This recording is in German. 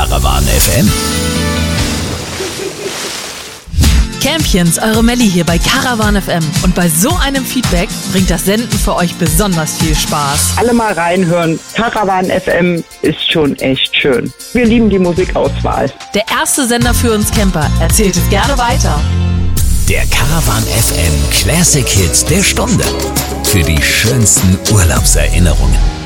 Caravan FM. Campchens, eure Melli hier bei Caravan FM. Und bei so einem Feedback bringt das Senden für euch besonders viel Spaß. Alle mal reinhören. Caravan FM ist schon echt schön. Wir lieben die Musikauswahl. Der erste Sender für uns Camper. Erzählt es gerne weiter. Der Caravan FM Classic Hits der Stunde. Für die schönsten Urlaubserinnerungen.